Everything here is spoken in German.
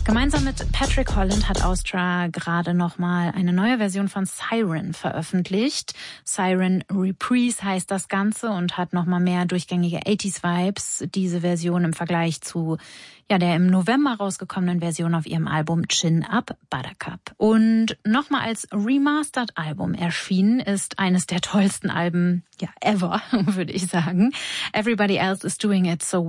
Gemeinsam mit Patrick Holland hat Austra gerade nochmal eine neue Version von Siren veröffentlicht. Siren Reprise heißt das Ganze und hat nochmal mehr durchgängige 80s-Vibes. Diese Version im Vergleich zu der im November rausgekommenen Version auf ihrem Album Chin Up Buttercup. Und nochmal als Remastered-Album erschienen ist eines der tollsten Alben, ever, würde ich sagen. Everybody Else is Doing It So